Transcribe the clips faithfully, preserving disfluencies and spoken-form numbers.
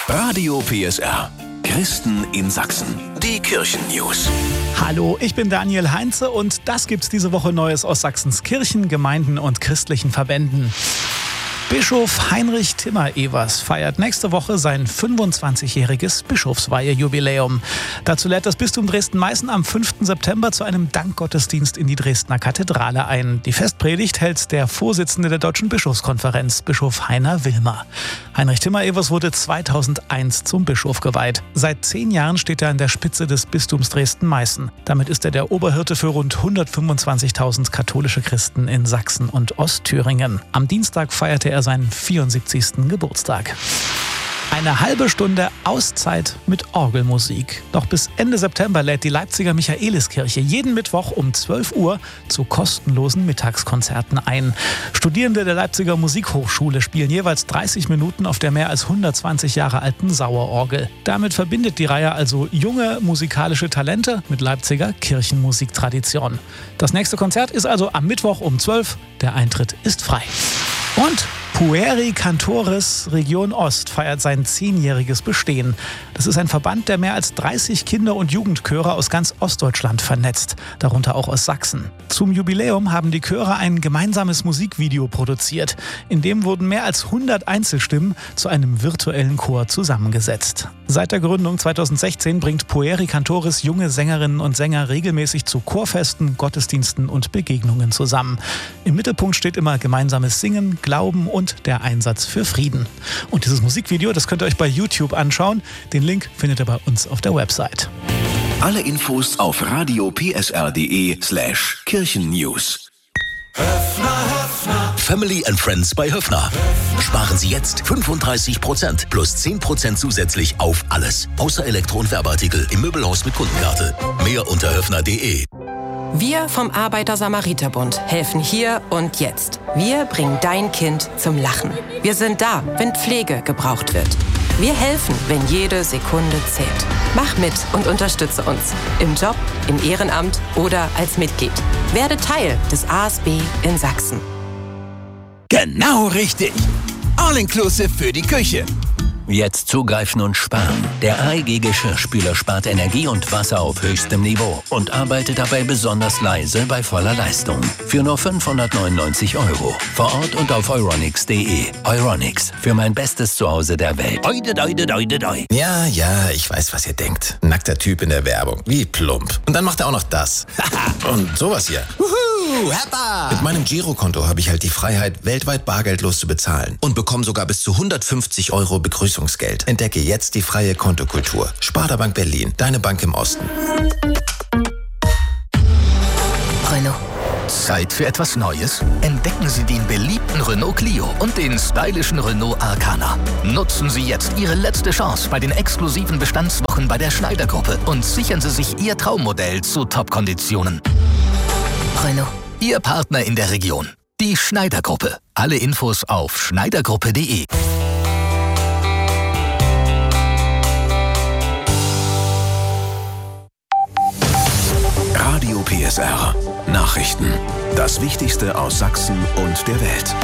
Radio P S R. Christen in Sachsen. Die Kirchen-News. Hallo, ich bin Daniel Heinze und das gibt's diese Woche Neues aus Sachsens Kirchen, Gemeinden und christlichen Verbänden. Bischof Heinrich Timmer-Evers feiert nächste Woche sein fünfundzwanzigjähriges Bischofsweihe-Jubiläum. Dazu lädt das Bistum Dresden-Meißen am fünften September zu einem Dankgottesdienst in die Dresdner Kathedrale ein. Die Festpredigt hält der Vorsitzende der Deutschen Bischofskonferenz, Bischof Heiner Wilmer. Heinrich Timmer-Evers wurde zweitausendeins zum Bischof geweiht. Seit zehn Jahren steht er an der Spitze des Bistums Dresden-Meißen. Damit ist er der Oberhirte für rund hundertfünfundzwanzigtausend katholische Christen in Sachsen und Ostthüringen. Am Dienstag feierte er seinen vierundsiebzigsten Geburtstag. Eine halbe Stunde Auszeit mit Orgelmusik. Noch bis Ende September lädt die Leipziger Michaeliskirche jeden Mittwoch um zwölf Uhr zu kostenlosen Mittagskonzerten ein. Studierende der Leipziger Musikhochschule spielen jeweils dreißig Minuten auf der mehr als hundertzwanzig Jahre alten Sauerorgel. Damit verbindet die Reihe also junge musikalische Talente mit Leipziger Kirchenmusiktradition. Das nächste Konzert ist also am Mittwoch um zwölf. Der Eintritt ist frei. Und Pueri Cantores Region Ost feiert sein zehnjähriges Bestehen. Das ist ein Verband, der mehr als dreißig Kinder- und Jugendchöre aus ganz Ostdeutschland vernetzt, darunter auch aus Sachsen. Zum Jubiläum haben die Chöre ein gemeinsames Musikvideo produziert. In dem wurden mehr als hundert Einzelstimmen zu einem virtuellen Chor zusammengesetzt. Seit der Gründung zweitausendsechzehn bringt Pueri Cantores junge Sängerinnen und Sänger regelmäßig zu Chorfesten, Gottesdiensten und Begegnungen zusammen. Im Mittelpunkt steht immer gemeinsames Singen, Glauben und der Einsatz für Frieden. Und dieses Musikvideo, das könnt ihr euch bei YouTube anschauen. Den Link findet ihr bei uns auf der Website. Alle Infos auf radio p s r punkt d e slash Kirchennews. Höffner, Höffner. Family and Friends bei Höffner. Sparen Sie jetzt fünfunddreißig Prozent plus zehn Prozent zusätzlich auf alles. Außer Elektro- und Werbeartikel im Möbelhaus mit Kundenkarte. Mehr unter höffner punkt d e. Wir vom Arbeiter-Samariter-Bund helfen hier und jetzt. Wir bringen dein Kind zum Lachen. Wir sind da, wenn Pflege gebraucht wird. Wir helfen, wenn jede Sekunde zählt. Mach mit und unterstütze uns. Im Job, im Ehrenamt oder als Mitglied. Werde Teil des A S B in Sachsen. Genau richtig. All-inclusive für die Küche. Jetzt zugreifen und sparen. Der A E G Geschirrspüler spart Energie und Wasser auf höchstem Niveau und arbeitet dabei besonders leise bei voller Leistung. Für nur fünfhundertneunundneunzig Euro. Vor Ort und auf euronics punkt d e. Euronics, für mein bestes Zuhause der Welt. Oide, doide, doide, doi. Ja, ja, ich weiß, was ihr denkt. Nackter Typ in der Werbung. Wie plump. Und dann macht er auch noch das. Und sowas hier. Wuhu, Heppa! Mit meinem Girokonto habe ich halt die Freiheit, weltweit bargeldlos zu bezahlen. Und bekomme sogar bis zu hundertfünfzig Euro Begrüßungsgeld. Entdecke jetzt die freie Kontokultur. Sparda Bank Berlin, deine Bank im Osten. Renault. Zeit für etwas Neues? Entdecken Sie den beliebten Renault Clio und den stylischen Renault Arcana. Nutzen Sie jetzt Ihre letzte Chance bei den exklusiven Bestandswochen bei der Schneider-Gruppe und sichern Sie sich Ihr Traummodell zu Top-Konditionen. Renault. Ihr Partner in der Region. Die Schneider-Gruppe. Alle Infos auf schneidergruppe punkt d e. Radio P S R. Nachrichten. Das Wichtigste aus Sachsen und der Welt.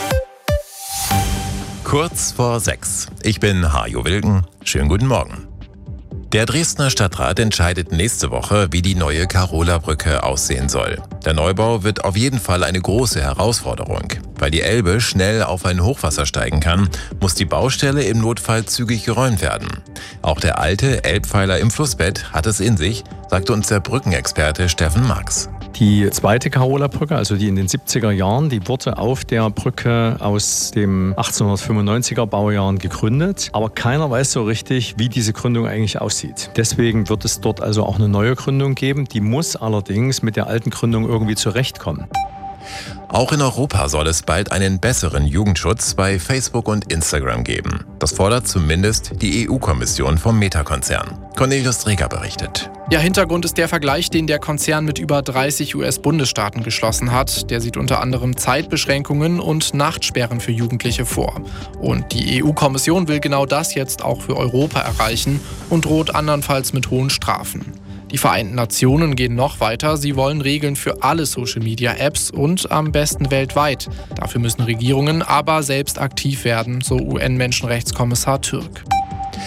Kurz vor sechs. Ich bin Hajo Wilken. Schönen guten Morgen. Der Dresdner Stadtrat entscheidet nächste Woche, wie die neue Karola-Brücke aussehen soll. Der Neubau wird auf jeden Fall eine große Herausforderung. Weil die Elbe schnell auf ein Hochwasser steigen kann, muss die Baustelle im Notfall zügig geräumt werden. Auch der alte Elbpfeiler im Flussbett hat es in sich, sagte uns der Brückenexperte Steffen Marx. Die zweite Karola-Brücke, also die in den siebziger Jahren, die wurde auf der Brücke aus dem achtzehnhundertfünfundneunziger Baujahren gegründet. Aber keiner weiß so richtig, wie diese Gründung eigentlich aussieht. Deswegen wird es dort also auch eine neue Gründung geben. Die muss allerdings mit der alten Gründung irgendwie zurechtkommen. Auch in Europa soll es bald einen besseren Jugendschutz bei Facebook und Instagram geben. Das fordert zumindest die E U-Kommission vom Meta-Konzern. Cornelius Dreger berichtet. Ja, Hintergrund ist der Vergleich, den der Konzern mit über dreißig U S-Bundesstaaten geschlossen hat. Der sieht unter anderem Zeitbeschränkungen und Nachtsperren für Jugendliche vor. Und die E U-Kommission will genau das jetzt auch für Europa erreichen und droht andernfalls mit hohen Strafen. Die Vereinten Nationen gehen noch weiter. Sie wollen Regeln für alle Social-Media-Apps und am besten weltweit. Dafür müssen Regierungen aber selbst aktiv werden, so U N-Menschenrechtskommissar Türk.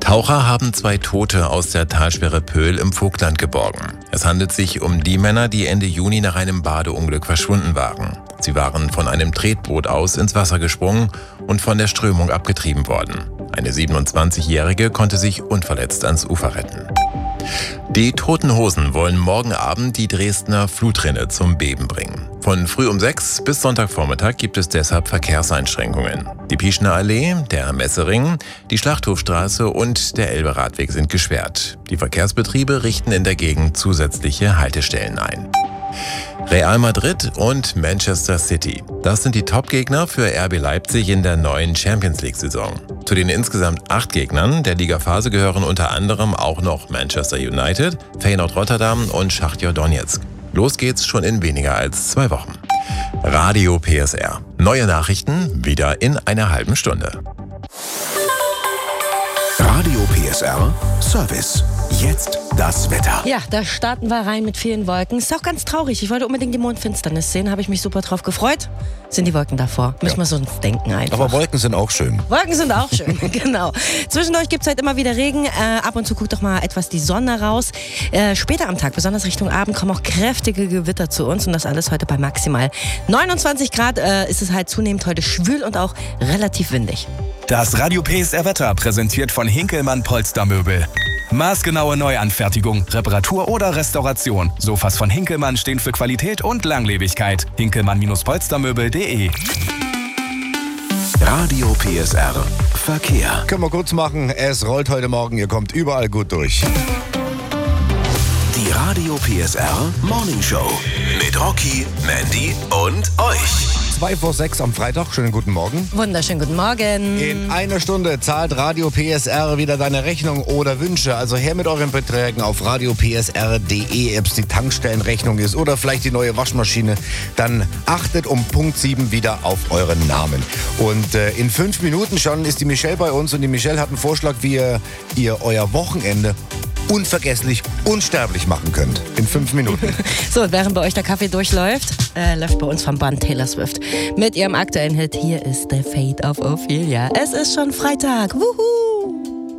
Taucher haben zwei Tote aus der Talsperre Pöhl im Vogtland geborgen. Es handelt sich um die Männer, die Ende Juni nach einem Badeunglück verschwunden waren. Sie waren von einem Tretboot aus ins Wasser gesprungen und von der Strömung abgetrieben worden. Eine siebenundzwanzigjährige konnte sich unverletzt ans Ufer retten. Die Toten Hosen wollen morgen Abend die Dresdner Flutrinne zum Beben bringen. Von früh um sechs bis Sonntagvormittag gibt es deshalb Verkehrseinschränkungen. Die Pieschner Allee, der Messering, die Schlachthofstraße und der Elbe-Radweg sind gesperrt. Die Verkehrsbetriebe richten in der Gegend zusätzliche Haltestellen ein. Real Madrid und Manchester City. Das sind die Top-Gegner für R B Leipzig in der neuen Champions-League-Saison. Zu den insgesamt acht Gegnern der Ligaphase gehören unter anderem auch noch Manchester United, Feyenoord Rotterdam und Schachtyor Donezk. Los geht's schon in weniger als zwei Wochen. Radio P S R. Neue Nachrichten wieder in einer halben Stunde. Radio P S R Service. Jetzt das Wetter. Ja, da starten wir rein mit vielen Wolken. Ist auch ganz traurig. Ich wollte unbedingt die Mondfinsternis sehen, habe ich mich super drauf gefreut. Sind die Wolken davor? Müssen wir so uns denken einfach. Aber Wolken sind auch schön. Wolken sind auch schön, genau. Zwischendurch gibt es halt immer wieder Regen. Äh, ab und zu guckt doch mal etwas die Sonne raus. Äh, später am Tag, besonders Richtung Abend, kommen auch kräftige Gewitter zu uns. Und das alles heute bei maximal neunundzwanzig Grad. Äh, ist es halt zunehmend heute schwül und auch relativ windig. Das Radio P S R Wetter präsentiert von Hinkelmann Polstermöbel. Maßgenaue Neuanfertigung, Reparatur oder Restauration. Sofas von Hinkelmann stehen für Qualität und Langlebigkeit. hinkelmann Polstermöbel punkt de. Radio P S R Verkehr. Können wir kurz machen, es rollt heute Morgen, ihr kommt überall gut durch. Die Radio P S R Morning Show mit Rocky, Mandy und euch. Zwei vor sechs am Freitag, schönen guten Morgen. Wunderschönen guten Morgen. In einer Stunde zahlt Radio P S R wieder deine Rechnung oder Wünsche. Also her mit euren Beträgen auf radio p s r punkt de, ob es die Tankstellenrechnung ist oder vielleicht die neue Waschmaschine. Dann achtet um Punkt sieben wieder auf euren Namen. Und äh, in fünf Minuten schon ist die Michelle bei uns und die Michelle hat einen Vorschlag, wie ihr, ihr euer Wochenende unvergesslich, unsterblich machen könnt. In fünf Minuten. So, während bei euch der Kaffee durchläuft, äh, läuft bei uns vom Band Taylor Swift mit ihrem aktuellen Hit. Hier ist The Fate of Ophelia. Es ist schon Freitag. Wuhu!